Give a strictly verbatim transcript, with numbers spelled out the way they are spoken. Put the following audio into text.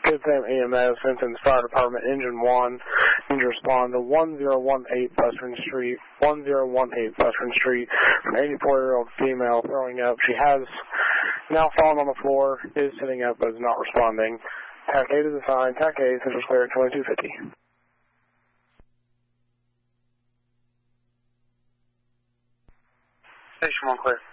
Good Sam E M S, Vinton's Fire Department, Engine one. Need to respond to one zero one eight Western Street, one zero one eight Western Street, an eighty-four-year-old female throwing up. She has now fallen on the floor, is sitting up, but is not responding. T A C eight is assigned. T A C eight, Central Square, twenty-two fifty. Station one clear.